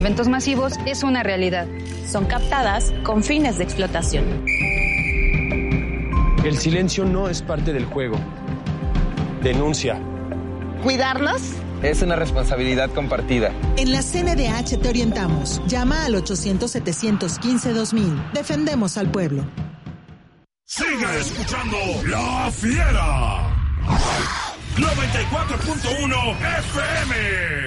Eventos masivos es una realidad. Son captadas con fines de explotación. El silencio no es parte del juego. Denuncia. ¿Cuidarnos? Es una responsabilidad compartida. En la CNDH te orientamos. Llama al 800-715-2000. Defendemos al pueblo. Sigue escuchando La Fiera. 94.1 FM.